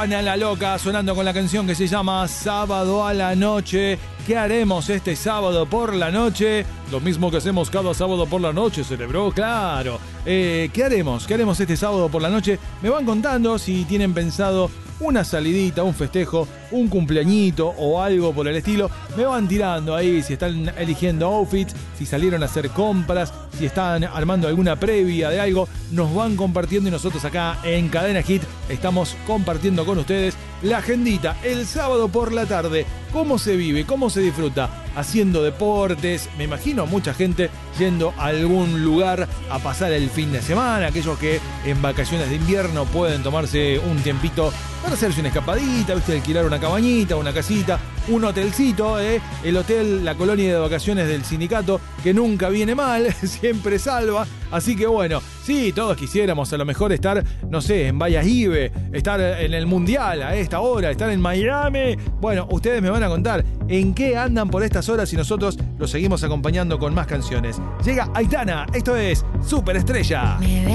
Ana la Loca sonando con la canción que se llama Sábado a la Noche. ¿Qué haremos este sábado por la noche? Lo mismo que hacemos cada sábado por la noche, cerebro, claro. ¿Qué haremos? ¿Qué haremos este sábado por la noche? Me van contando si tienen pensado una salidita, un festejo, un cumpleañito o algo por el estilo. Me van tirando ahí si están eligiendo outfits, si salieron a hacer compras, si están armando alguna previa de algo. Nos van compartiendo y nosotros acá en Cadena Hit estamos compartiendo con ustedes la agendita el sábado por la tarde. ¿Cómo se vive? ¿Cómo se disfruta? Haciendo deportes. Me imagino mucha gente yendo a algún lugar a pasar el fin de semana. Aquellos que en vacaciones de invierno pueden tomarse un tiempito para hacerse una escapadita, ¿viste? Alquilar una cabañita, una casita, un hotelcito, el hotel, la colonia de vacaciones del sindicato, que nunca viene mal, siempre salva. Así que bueno, sí, todos quisiéramos a lo mejor estar, no sé, en Valladolid, estar en el Mundial a esta hora, estar en Miami. Bueno, ustedes me van a contar en qué andan por estas horas y nosotros los seguimos acompañando con más canciones. Llega Aitana, esto es Superestrella.